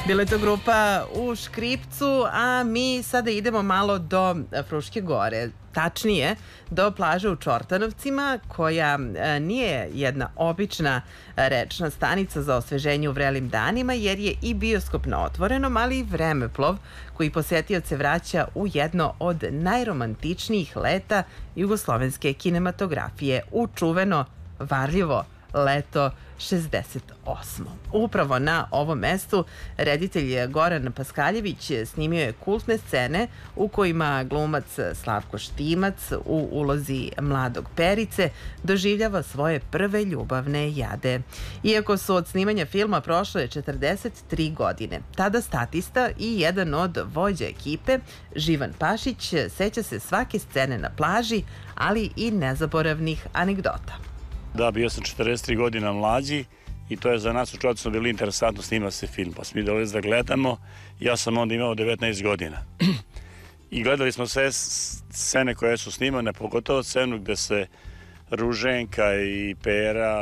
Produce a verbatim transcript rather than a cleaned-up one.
Bila je to grupa u Škripcu, a mi sada idemo malo do Fruške gore. Tačnije, do plaže u Čortanovcima, koja nije jedna obična rečna stanica za osveženje u vrelim danima, jer je i bioskop na otvorenom, ali i vremeplov koji posetioce vraća u jedno od najromantičnijih leta jugoslovenske kinematografije, u čuveno varljivo leto šezdeset osme. Upravo na ovom mestu reditelj Goran Paskaljević snimio je kultne scene u kojima glumac Slavko Štimac u ulozi mladog Perice doživljava svoje prve ljubavne jade. Iako su od snimanja filma prošle četrdeset tri godine, tada statista i jedan od vođa ekipe, Živan Pašić, seća se svake scene na plaži, ali i nezaboravnih anegdota. Da, bio sam četrdeset tri godina mlađi i to je za nas u Čortcu bilo interesantno, snima se film, pa smo mi dolazili da gledamo. Ja sam onda imao devetnaest godina. I gledali smo sve scene koje su snimane, pogotovo scenu gde se Ruženka i Pera